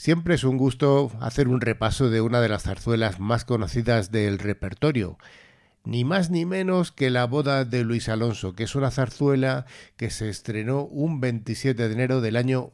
Siempre es un gusto hacer un repaso de una de las zarzuelas más conocidas del repertorio, ni más ni menos que La boda de Luis Alonso, que es una zarzuela que se estrenó un 27 de enero del año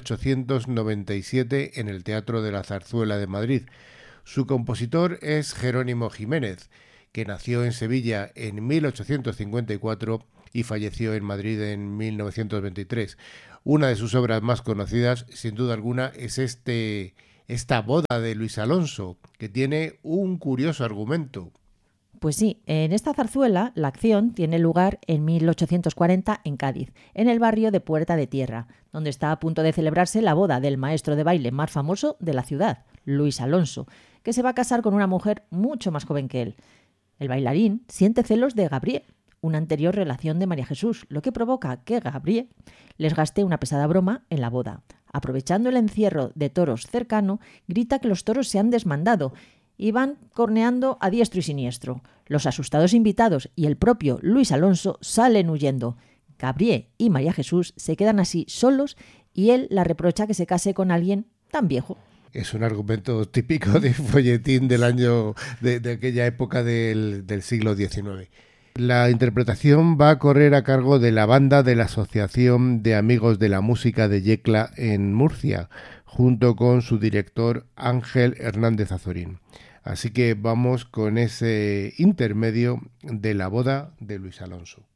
1897 en el Teatro de la Zarzuela de Madrid. Su compositor es Jerónimo Jiménez, que nació en Sevilla en 1854 y falleció en Madrid en 1923. Una de sus obras más conocidas, sin duda alguna, es esta boda de Luis Alonso, que tiene un curioso argumento. Pues sí, en esta zarzuela la acción tiene lugar en 1840 en Cádiz, en el barrio de Puerta de Tierra, donde está a punto de celebrarse la boda del maestro de baile más famoso de la ciudad, Luis Alonso, que se va a casar con una mujer mucho más joven que él. El bailarín siente celos de Gabriel, una anterior relación de María Jesús, lo que provoca que Gabriel les gaste una pesada broma en la boda. Aprovechando el encierro de toros cercano, grita que los toros se han desmandado y van corneando a diestro y siniestro. Los asustados invitados y el propio Luis Alonso salen huyendo. Gabriel y María Jesús se quedan así solos y él la reprocha que se case con alguien tan viejo. Es un argumento típico de folletín del año de aquella época del siglo XIX. La interpretación va a correr a cargo de la banda de la Asociación de Amigos de la Música de Yecla en Murcia, junto con su director Ángel Hernández Azorín. Así que vamos con ese intermedio de La boda de Luis Alonso.